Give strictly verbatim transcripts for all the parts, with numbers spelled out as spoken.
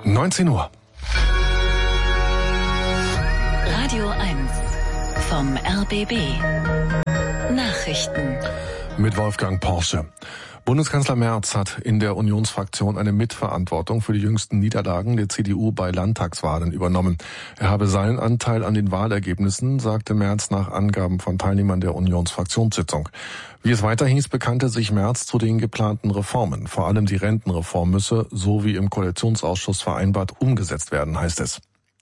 neunzehn Uhr. Radio eins vom R B B. Nachrichten. Mit Wolfgang Porsche. Bundeskanzler Merz hat in der Unionsfraktion eine Mitverantwortung für die jüngsten Niederlagen der C D U bei Landtagswahlen übernommen. Er habe seinen Anteil an den Wahlergebnissen, sagte Merz nach Angaben von Teilnehmern der Unionsfraktionssitzung. Wie es weiter hieß, bekannte sich Merz zu den geplanten Reformen. Vor allem die Rentenreform müsse, so wie im Koalitionsausschuss vereinbart, umgesetzt werden, heißt es.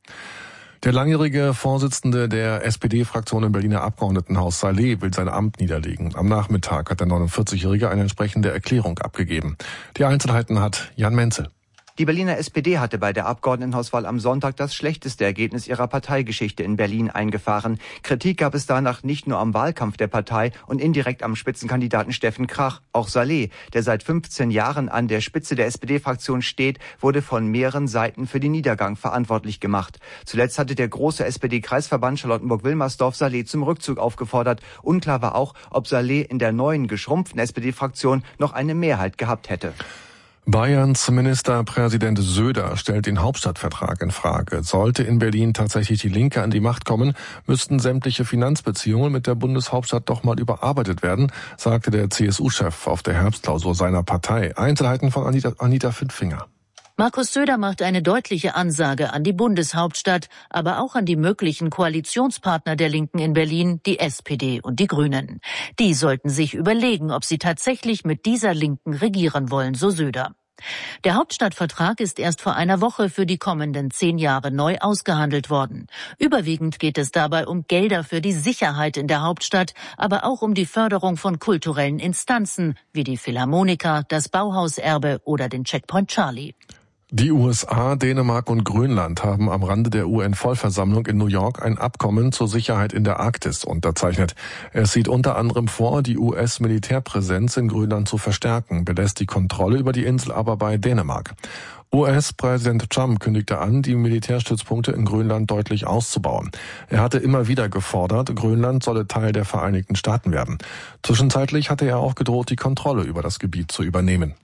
Der langjährige Vorsitzende der S P D-Fraktion im Berliner Abgeordnetenhaus, Saleh, will sein Amt niederlegen. Am Nachmittag hat der neunundvierzigjährige eine entsprechende Erklärung abgegeben. Die Einzelheiten hat Jan Menzel. Die Berliner S P D hatte bei der Abgeordnetenhauswahl am Sonntag das schlechteste Ergebnis ihrer Parteigeschichte in Berlin eingefahren. Kritik gab es danach nicht nur am Wahlkampf der Partei und indirekt am Spitzenkandidaten Steffen Krach. Auch Saleh, der seit fünfzehn Jahren an der Spitze der S P D-Fraktion steht, wurde von mehreren Seiten für den Niedergang verantwortlich gemacht. Zuletzt hatte der große S P D-Kreisverband Charlottenburg-Wilmersdorf Saleh zum Rückzug aufgefordert. Unklar war auch, ob Saleh in der neuen geschrumpften S P D-Fraktion noch eine Mehrheit gehabt hätte. Bayerns Ministerpräsident Söder stellt den Hauptstadtvertrag in Frage. Sollte in Berlin tatsächlich die Linke an die Macht kommen, müssten sämtliche Finanzbeziehungen mit der Bundeshauptstadt doch mal überarbeitet werden, sagte der C S U-Chef auf der Herbstklausur seiner Partei. Einzelheiten von Anita, Anita Findfinger. Markus Söder macht eine deutliche Ansage an die Bundeshauptstadt, aber auch an die möglichen Koalitionspartner der Linken in Berlin, die S P D und die Grünen. Die sollten sich überlegen, ob sie tatsächlich mit dieser Linken regieren wollen, so Söder. Der Hauptstadtvertrag ist erst vor einer Woche für die kommenden zehn Jahre neu ausgehandelt worden. Überwiegend geht es dabei um Gelder für die Sicherheit in der Hauptstadt, aber auch um die Förderung von kulturellen Instanzen wie die Philharmoniker, das Bauhauserbe oder den Checkpoint Charlie. Die U S A, Dänemark und Grönland haben am Rande der U N-Vollversammlung in New York ein Abkommen zur Sicherheit in der Arktis unterzeichnet. Es sieht unter anderem vor, die U S-Militärpräsenz in Grönland zu verstärken, belässt die Kontrolle über die Insel aber bei Dänemark. U S-Präsident Trump kündigte an, die Militärstützpunkte in Grönland deutlich auszubauen. Er hatte immer wieder gefordert, Grönland solle Teil der Vereinigten Staaten werden. Zwischenzeitlich hatte er auch gedroht, die Kontrolle über das Gebiet zu übernehmen.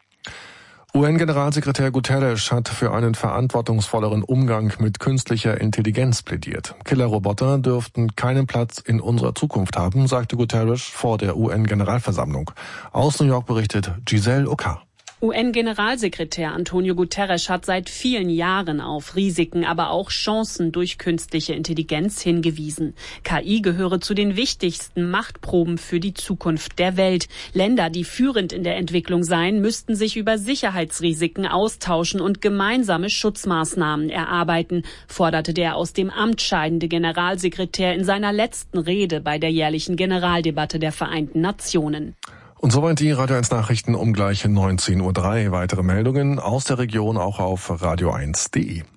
U N-Generalsekretär Guterres hat für einen verantwortungsvolleren Umgang mit künstlicher Intelligenz plädiert. Killerroboter dürften keinen Platz in unserer Zukunft haben, sagte Guterres vor der U N-Generalversammlung. Aus New York berichtet Giselle Oka. U N-Generalsekretär Antonio Guterres hat seit vielen Jahren auf Risiken, aber auch Chancen durch künstliche Intelligenz hingewiesen. K I gehöre zu den wichtigsten Machtproben für die Zukunft der Welt. Länder, die führend in der Entwicklung seien, müssten sich über Sicherheitsrisiken austauschen und gemeinsame Schutzmaßnahmen erarbeiten, forderte der aus dem Amt scheidende Generalsekretär in seiner letzten Rede bei der jährlichen Generaldebatte der Vereinten Nationen. Und soweit die Radio eins Nachrichten um gleich neunzehn Uhr drei. Weitere Meldungen aus der Region auch auf radio eins punkt de.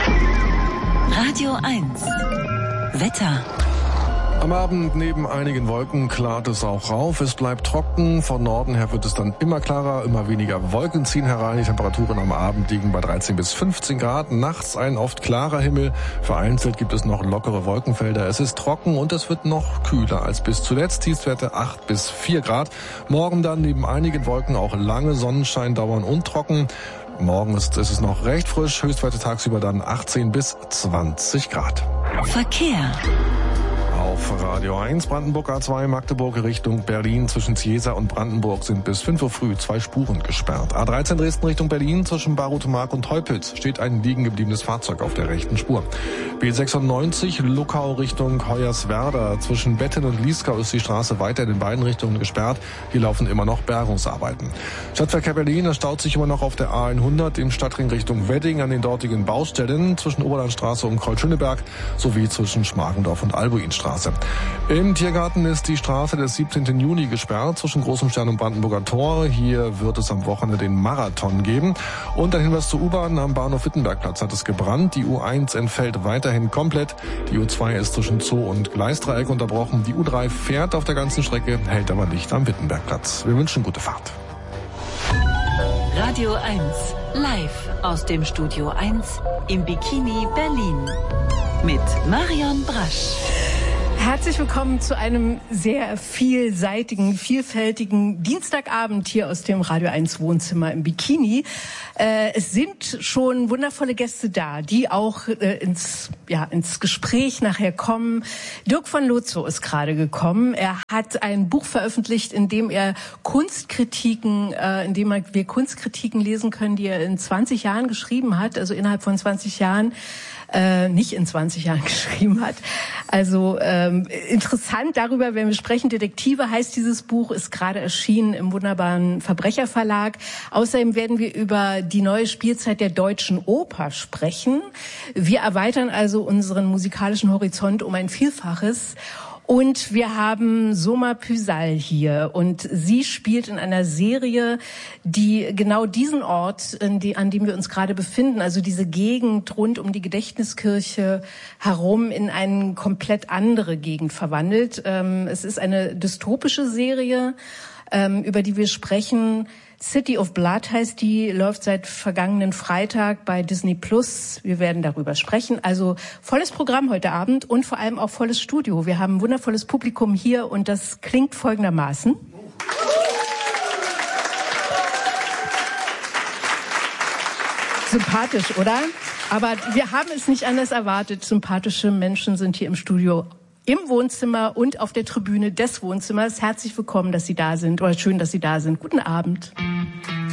Radio eins. Wetter. Am Abend neben einigen Wolken klart es auch auf. Es bleibt trocken. Von Norden her wird es dann immer klarer, immer weniger Wolken ziehen herein. Die Temperaturen am Abend liegen bei dreizehn bis fünfzehn Grad. Nachts ein oft klarer Himmel. Vereinzelt gibt es noch lockere Wolkenfelder. Es ist trocken und es wird noch kühler als bis zuletzt. Tiefstwerte acht bis vier Grad. Morgen dann neben einigen Wolken auch lange Sonnenschein dauern und trocken. Morgen ist, ist es noch recht frisch. Höchstwerte tagsüber dann achtzehn bis zwanzig Grad. Verkehr. Auf Radio eins, Brandenburg A zwei, Magdeburg Richtung Berlin. Zwischen Ziesa und Brandenburg sind bis fünf Uhr früh zwei Spuren gesperrt. A dreizehn Dresden Richtung Berlin, zwischen Barutemark und Heupitz steht ein liegen gebliebenes Fahrzeug auf der rechten Spur. B sechsundneunzig, Luckau Richtung Hoyerswerda. Zwischen Betten und Lieskau ist die Straße weiter in beiden Richtungen gesperrt. Hier laufen immer noch Bergungsarbeiten. Stadtverkehr Berlin, es staut sich immer noch auf der A hundert im Stadtring Richtung Wedding an den dortigen Baustellen zwischen Oberlandstraße und Kreuzschöneberg sowie zwischen Schmargendorf und Albuinstraße. Im Tiergarten ist die Straße des siebzehnten Juni gesperrt zwischen Großem Stern und Brandenburger Tor. Hier wird es am Wochenende den Marathon geben. Und ein Hinweis zur U-Bahn: Am Bahnhof Wittenbergplatz hat es gebrannt. Die U eins entfällt weiterhin komplett. Die U zwei ist zwischen Zoo und Gleisdreieck unterbrochen. Die U drei fährt auf der ganzen Strecke, hält aber nicht am Wittenbergplatz. Wir wünschen gute Fahrt. Radio eins, live aus dem Studio eins im Bikini Berlin mit Marion Brasch. Herzlich willkommen zu einem sehr vielseitigen, vielfältigen Dienstagabend hier aus dem Radio eins Wohnzimmer im Bikini. Äh, es sind schon wundervolle Gäste da, die auch äh, ins, ja, ins Gespräch nachher kommen. Dirk von Lozo ist gerade gekommen. Er hat ein Buch veröffentlicht, in dem er Kunstkritiken, äh, in dem wir Kunstkritiken lesen können, die er in zwanzig Jahren geschrieben hat, also innerhalb von zwanzig Jahren. Äh, nicht in zwanzig Jahren geschrieben hat. Also ähm, interessant, darüber werden wir sprechen. Detektive heißt dieses Buch, ist gerade erschienen im wunderbaren Verbrecherverlag. Außerdem werden wir über die neue Spielzeit der Deutschen Oper sprechen. Wir erweitern also unseren musikalischen Horizont um ein Vielfaches. Und wir haben Soma Püsal hier und sie spielt in einer Serie, die genau diesen Ort, in die, an dem wir uns gerade befinden, also diese Gegend rund um die Gedächtniskirche herum, in eine komplett andere Gegend verwandelt. Ähm, es ist eine dystopische Serie, ähm, über die wir sprechen. City of Blood heißt die, läuft seit vergangenen Freitag bei Disney Plus. Wir werden darüber sprechen. Also volles Programm heute Abend und vor allem auch volles Studio. Wir haben ein wundervolles Publikum hier und das klingt folgendermaßen. Sympathisch, oder? Aber wir haben es nicht anders erwartet. Sympathische Menschen sind hier im Studio, im Wohnzimmer und auf der Tribüne des Wohnzimmers. Herzlich willkommen, dass Sie da sind, oder schön, dass Sie da sind. Guten Abend.